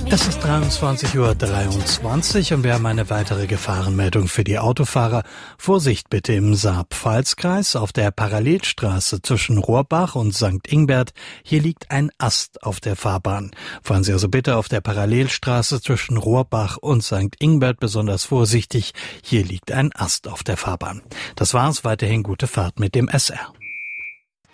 Es ist 23:23 Uhr und wir haben eine weitere Gefahrenmeldung für die Autofahrer. Vorsicht bitte im Saar-Pfalz-Kreis auf der Parallelstraße zwischen Rohrbach und St. Ingbert. Hier liegt ein Ast auf der Fahrbahn. Fahren Sie also bitte auf der Parallelstraße zwischen Rohrbach und St. Ingbert besonders vorsichtig. Hier liegt ein Ast auf der Fahrbahn. Das war's. Weiterhin gute Fahrt mit dem SR.